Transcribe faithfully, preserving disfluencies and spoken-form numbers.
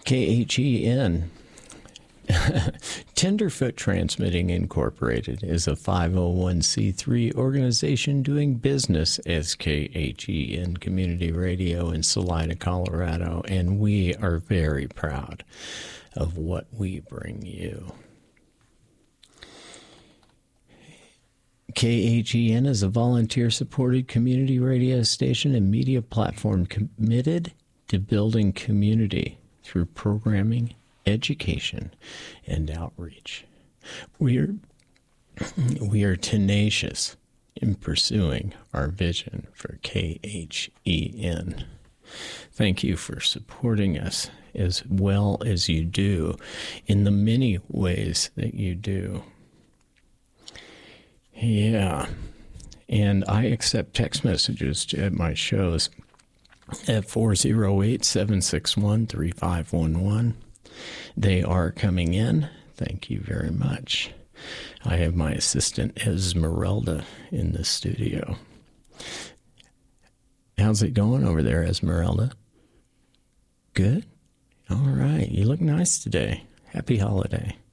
K H E N. Tenderfoot Transmitting Incorporated is a five oh one c three organization doing business as K H E N Community Radio in Salina, Colorado, and we are very proud of what we bring you. K H E N is a volunteer-supported community radio station and media platform committed to building community through programming, education, and outreach. We are, we are tenacious in pursuing our vision for K H E N. Thank you for supporting us as well as you do in the many ways that you do. Yeah, and I accept text messages at my shows at four oh eight, seven six one, three five one one. They are coming in. Thank you very much. I have my assistant Esmeralda in the studio. How's it going over there, Esmeralda? Good? All right. You look nice today. Happy holiday.